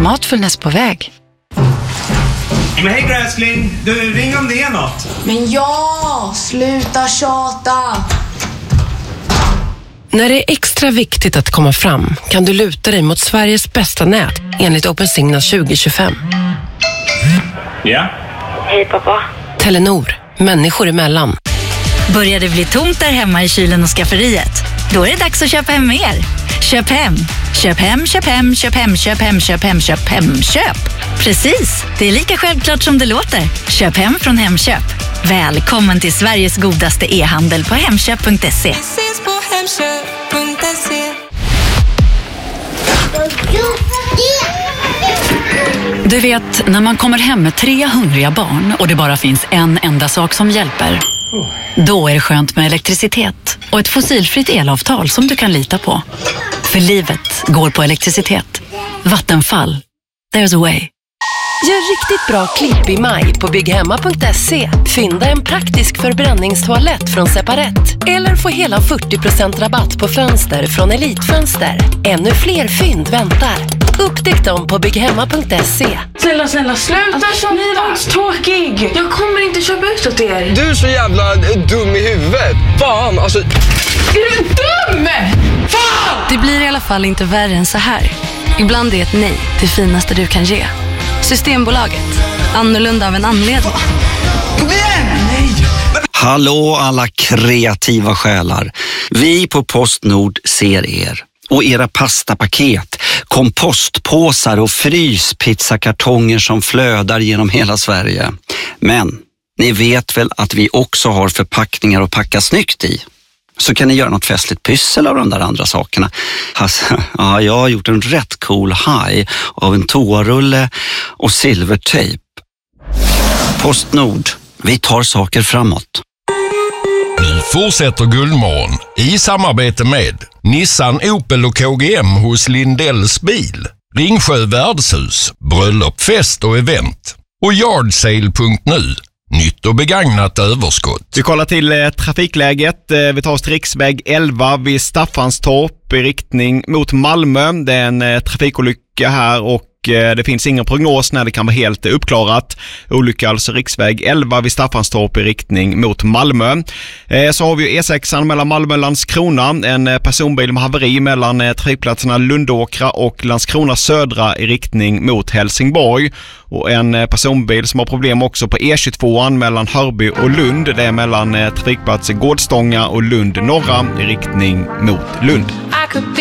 Matfullness på väg. Men hej gräskling, du ring om det är något. Men ja, sluta tjata. När det är extra viktigt att komma fram kan du luta dig mot Sveriges bästa nät enligt OpenSignal 2025. Ja? Hej pappa. Telenor, människor emellan. Börjar det bli tomt där hemma i kylen och skafferiet? Då är det dags att köpa hem mer. Köp hem. Köp hem, köp hem, köp hem, köp hem, köp hem, köp hem, köp. Precis, det är lika självklart som det låter. Köp hem från Hemköp. Välkommen till Sveriges godaste e-handel på hemköp.se. Du vet, när man kommer hem med 3 hungriga barn och det bara finns en enda sak som hjälper. Då är det skönt med elektricitet och ett fossilfritt elavtal som du kan lita på. För livet går på elektricitet. Vattenfall. There's a way. Gör riktigt bra klipp i maj på bygghemma.se. Fynda en praktisk förbränningstoalett från Separat. Eller få hela 40% rabatt på fönster från Elitfönster. Ännu fler fynd väntar. Upptäck dem på bygghemma.se. Snälla, sluta så tråkig. Jag kommer inte köpa ut åt er. Du är så jävla dum i huvudet. Fan, alltså... Är du dum? Fan! Det blir i alla fall inte värre än så här. Ibland är ett nej det finaste du kan ge. Systembolaget. Annorlunda av en anledning. Kom igen! Nej! Hallå alla kreativa själar. Vi på Postnord ser er. Och era pastapaket, kompostpåsar och fryspizzakartonger som flödar genom hela Sverige. Men ni vet väl att vi också har förpackningar att packa snyggt i? Så kan ni göra något festligt pyssel av de där andra sakerna. Alltså, ja, jag har gjort en rätt cool haj av en toarulle och silvertejp. Postnord, vi tar saker framåt. Nu fortsätter Guldmorgon i samarbete med Nissan, Opel och KGM hos Lindells bil, Ringsjö värdshus, bröllop, fest och event och yardsale.nu. Nytt och begagnat överskott. Vi kollar till trafikläget. Vi tar oss till riksväg 11 vid Staffanstorp i riktning mot Malmö. Det är en trafikolycka här och det finns ingen prognos när det kan vara helt uppklarat. Olycka alltså riksväg 11 vid Staffanstorp i riktning mot Malmö. Så har vi E6 mellan Malmö och Landskrona. En personbil med haveri mellan trafikplatserna Lundåkra och Landskrona södra i riktning mot Helsingborg. Och en personbil som har problem också på E22 mellan Hörby och Lund. Det är mellan trafikplatser Gårdstånga och Lund norra i riktning mot Lund.